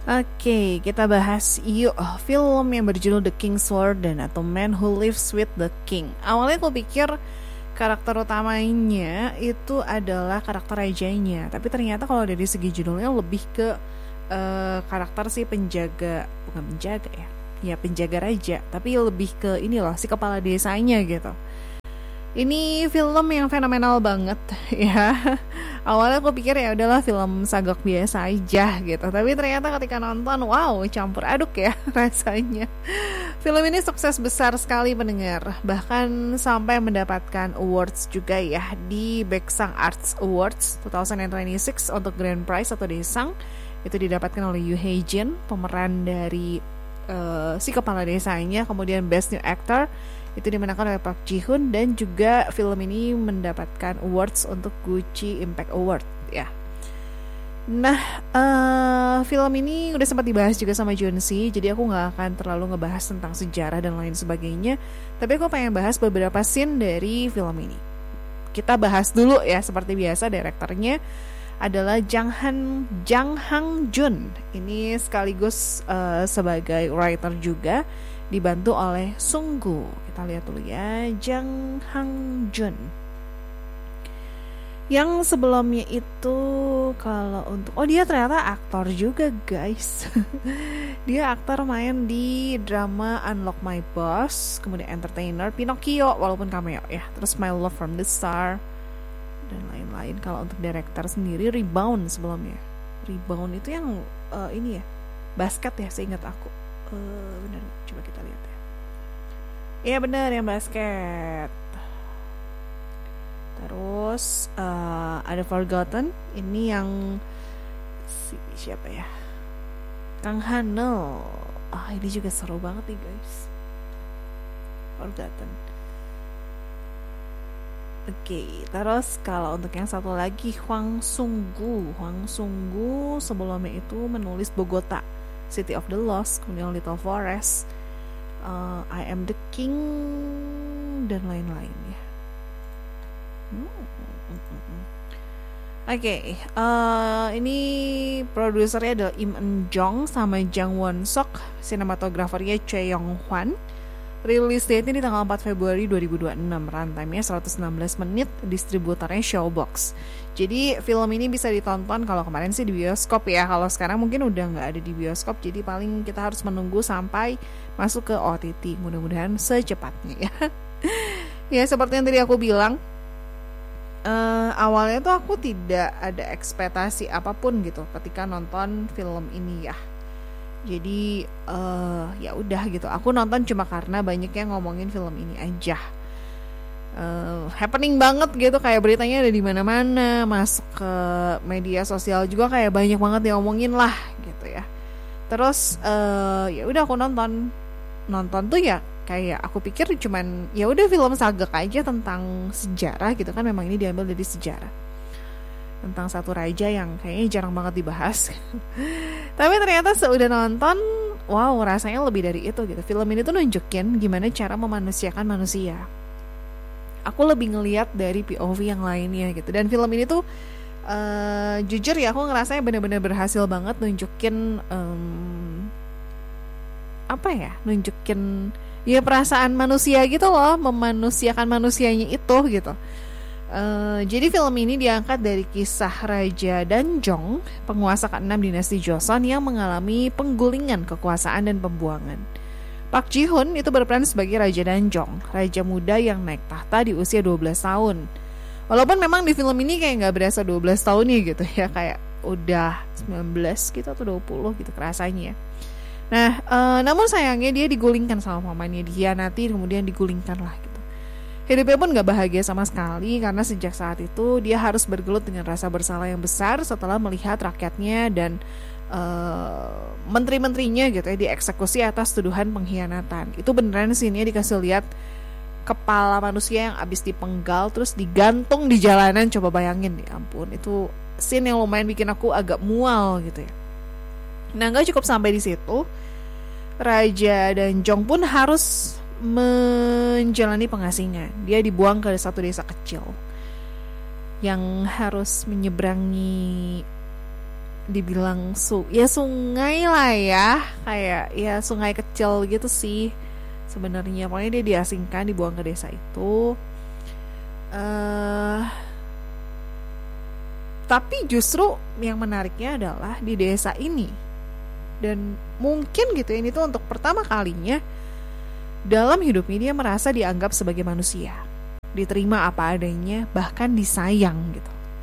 Oke, kita bahas yuk film yang berjudul The King's Warden atau Man Who Lives with the King. Awalnya aku pikir karakter utamanya itu adalah karakter rajanya, tapi ternyata kalau dari segi judulnya lebih ke karakter si penjaga, bukan penjaga ya penjaga raja, tapi lebih ke ini loh, si kepala desanya gitu. Ini film yang fenomenal banget ya. Awalnya aku pikir ya udahlah film sagok biasa aja gitu, tapi ternyata ketika nonton, wow, campur aduk ya rasanya. Film ini sukses besar sekali pendengar, bahkan sampai mendapatkan awards juga ya di Baeksang Arts Awards 2026 untuk Grand Prize atau Daesang. Itu didapatkan oleh Yoo Hae-jin, pemeran dari si kepala desanya. Kemudian Best New Actor itu dimenangkan oleh Park Ji-hoon, dan juga film ini mendapatkan awards untuk Gucci Impact Award ya. Nah, film ini udah sempat dibahas juga sama Junsi, jadi aku nggak akan terlalu ngebahas tentang sejarah dan lain sebagainya, tapi aku pengen bahas beberapa scene dari film ini. Kita bahas dulu ya, seperti biasa, direkturnya adalah Jang Hang Jun. Ini sekaligus sebagai writer juga, dibantu oleh Sunggu. Kita lihat dulu ya, Jang Hang Jun. Yang sebelumnya itu kalau untuk dia ternyata aktor juga guys. Dia aktor main di drama Unlock My Boss, kemudian Entertainer, Pinocchio walaupun cameo ya, terus My Love from the Star dan lain-lain. Kalau untuk director sendiri Rebound sebelumnya. Rebound itu yang ini ya, basket ya seingat aku. Benar, coba kita lihat ya. Iya benar, yang basket. Terus ada Forgotten. Ini yang siapa ya? Kang Hanel. Ini juga seru banget nih guys. Forgotten. Oke, terus kalau untuk yang satu lagi Hwang Sung-gu sebelumnya itu menulis Bogota, City of the Lost, kemudian Little Forest, I Am the King, dan lain-lain ya. Oke, ini produsernya adalah Im Eun-jong sama Jang Won-sok, sinematografernya Choi Yong-hwan. Rilis date-nya di tanggal 4 Februari 2026, runtime-nya 116 menit, distributornya Showbox. Jadi film ini bisa ditonton kalau kemarin sih di bioskop ya, kalau sekarang mungkin udah nggak ada di bioskop, jadi paling kita harus menunggu sampai masuk ke OTT, mudah-mudahan secepatnya ya. Ya seperti yang tadi aku bilang, awalnya tuh aku tidak ada ekspektasi apapun gitu ketika nonton film ini ya. Jadi ya udah gitu, aku nonton cuma karena banyak yang ngomongin film ini aja. Happening banget gitu, kayak beritanya ada di mana-mana, masuk ke media sosial juga kayak banyak banget yang ngomongin lah gitu ya. Terus ya udah aku nonton tuh ya kayak aku pikir cuman ya udah film sagak aja tentang sejarah gitu kan, memang ini diambil dari sejarah tentang satu raja yang kayaknya jarang banget dibahas. Tapi ternyata seudah nonton, wow, rasanya lebih dari itu gitu. Film ini tuh nunjukin gimana cara memanusiakan manusia. Aku lebih ngelihat dari POV yang lainnya gitu. Dan film ini tuh jujur ya, aku ngerasanya benar-benar berhasil banget nunjukin nunjukin ya perasaan manusia gitu loh, memanusiakan manusianya itu gitu. Jadi film ini diangkat dari kisah Raja Danjong, penguasa ke-6 dinasti Joseon yang mengalami penggulingan kekuasaan dan pembuangan. Park Ji-hoon itu berperan sebagai Raja Danjong, raja muda yang naik tahta di usia 12 tahun. Walaupun memang di film ini kayak gak berasa 12 tahun nih gitu ya, kayak udah 19 gitu atau 20 gitu kerasanya. Nah, namun sayangnya dia digulingkan sama mamanya, dikhianati kemudian digulingkan lah gitu. Hidupnya pun gak bahagia sama sekali karena sejak saat itu dia harus bergelut dengan rasa bersalah yang besar setelah melihat rakyatnya dan menteri-menterinya gitu ya dieksekusi atas tuduhan pengkhianatan. Itu beneran sih, ini dikasih lihat kepala manusia yang abis dipenggal terus digantung di jalanan. Coba bayangin, ya ampun, itu scene yang lumayan bikin aku agak mual gitu ya. Nah, gak cukup sampai di situ, Raja Danjong pun harus menjalani pengasingan. Dia dibuang ke satu desa kecil yang harus menyeberangi dibilang ya sungai lah ya, kayak ya sungai kecil gitu sih sebenarnya. Pokoknya dia diasingkan, dibuang ke desa itu. eh tapi justru yang menariknya adalah di desa ini, dan mungkin gitu ini tuh untuk pertama kalinya dalam hidupnya dia merasa dianggap sebagai manusia, diterima apa adanya, bahkan disayang gitu.